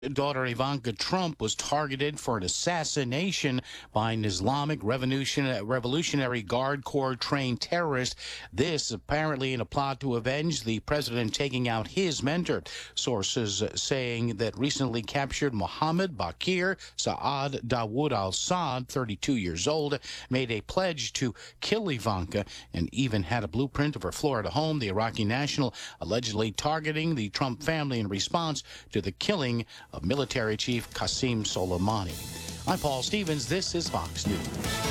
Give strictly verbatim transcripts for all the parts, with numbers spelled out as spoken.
Daughter Ivanka Trump was targeted for an assassination by an Islamic Revolution, Revolutionary Guard Corps trained terrorist. This apparently in a plot to avenge the president taking out his mentor. Sources saying that recently captured Mohammed Bakir Saad Dawood al-Saad, thirty-two years old, made a pledge to kill Ivanka and even had a blueprint of her Florida home. The Iraqi national allegedly targeting the Trump family in response to the killing of military chief Qasem Soleimani. I'm Paul Stevens. This is Fox News.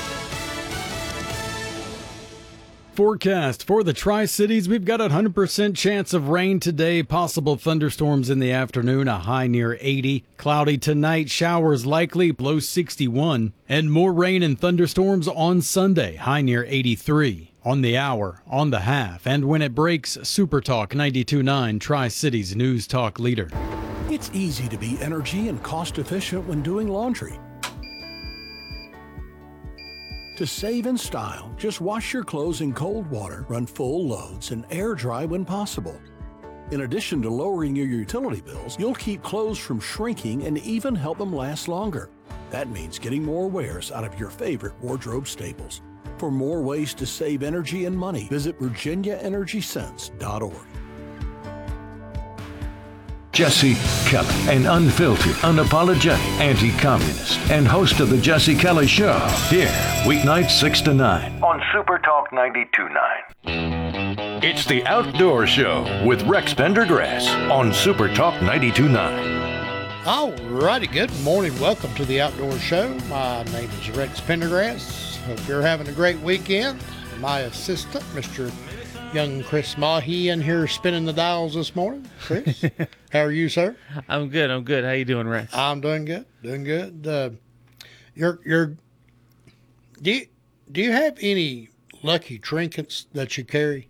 Forecast for the Tri-Cities. We've got a one hundred percent chance of rain today, possible thunderstorms in the afternoon, a high near eighty. Cloudy tonight, showers likely, low sixty-one. And more rain and thunderstorms on Sunday, high near eighty-three. On the hour, on the half, and when it breaks, Super Talk ninety-two point nine, Tri-Cities News Talk leader. It's easy to be energy and cost efficient when doing laundry. To save in style, just wash your clothes in cold water, run full loads, and air dry when possible. In addition to lowering your utility bills, you'll keep clothes from shrinking and even help them last longer. That means getting more wears out of your favorite wardrobe staples. For more ways to save energy and money, visit virginia energy sense dot org. Jesse Kelly, an unfiltered, unapologetic anti-communist and host of the Jesse Kelly Show. Here, weeknights six to nine on Super Talk ninety-two point nine. It's the Outdoor Show with Rex Pendergrass on Super Talk ninety-two point nine. All righty, good morning. Welcome to the Outdoor Show. My name is Rex Pendergrass. Hope you're having a great weekend. My assistant, Mister Young Chris Mahi, in here spinning the dials this morning. Chris, how are you, sir? I'm good. I'm good. How you doing, Rex? I'm doing good. Doing good. Uh, you're you're. Do you do you have any lucky trinkets that you carry?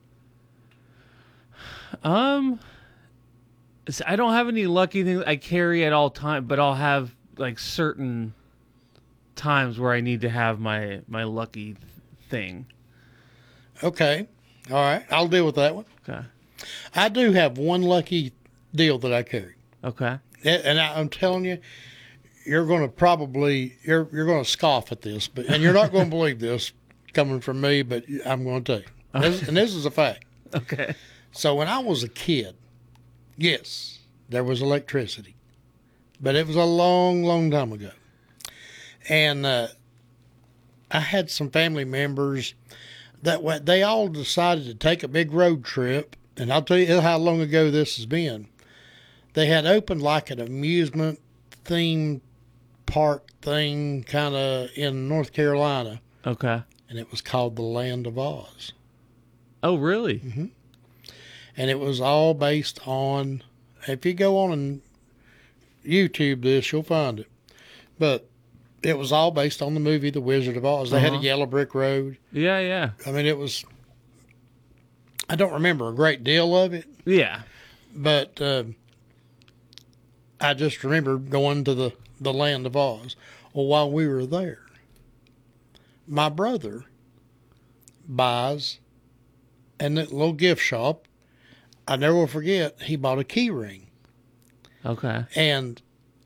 Um, I don't have any lucky things I carry at all time, but I'll have like certain times where I need to have my my lucky thing. Okay. All right, I'll deal with that one. Okay. I do have one lucky deal that I carry. Okay. And I, I'm telling you, you're going to probably you're you're going to scoff at this, but and you're not going to believe this coming from me, but I'm going to tell you, this, and this is a fact. Okay. So when I was a kid, yes, there was electricity, but it was a long, long time ago, and uh, I had some family members that way, they all decided to take a big road trip, and I'll tell you how long ago this has been. They had opened like an amusement theme park thing kind of in North Carolina. Okay. And it was called the Land of Oz. Oh, really? Mm-hmm. And it was all based on, if you go on and YouTube this, you'll find it. But it was all based on the movie The Wizard of Oz. They uh-huh. had a yellow brick road. Yeah, yeah. I mean, it was, I don't remember a great deal of it. Yeah. But uh, I just remember going to the, the Land of Oz. Well, while we were there, my brother buys in that little gift shop. I never will forget, he bought a key ring. Okay. And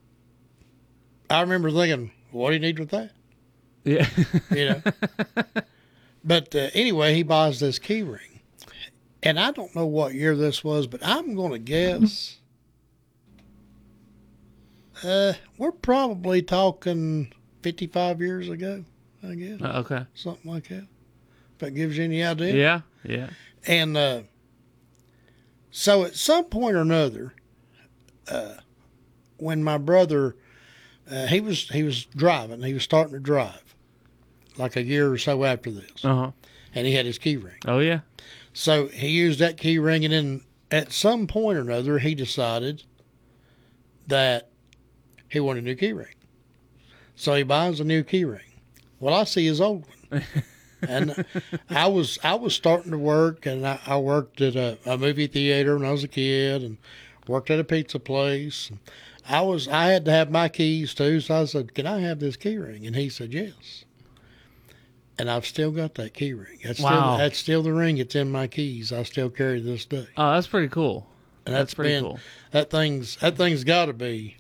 I remember thinking, what do you need with that? Yeah. You know? But uh, anyway, he buys this key ring. And I don't know what year this was, but I'm going to guess uh, we're probably talking fifty-five years ago, I guess. Uh, okay. Something like that. If that gives you any idea. Yeah, yeah. And uh, so at some point or another, uh, when my brother... Uh, he was he was driving. He was starting to drive, like a year or so after this. Uh-huh. And he had his key ring. Oh, yeah. So he used that key ring, and then at some point or another, he decided that he wanted a new key ring. So he buys a new key ring. Well, I see his old one. And I was I was starting to work, and I, I worked at a, a movie theater when I was a kid, and worked at a pizza place. And I was I had to have my keys too, so I said, "Can I have this key ring?" And he said, "Yes." And I've still got that key ring. That's wow. still that's still the ring. It's in my keys. I still carry this day. Oh, that's pretty cool. And that's, that's pretty been, cool. That thing's that thing's got to be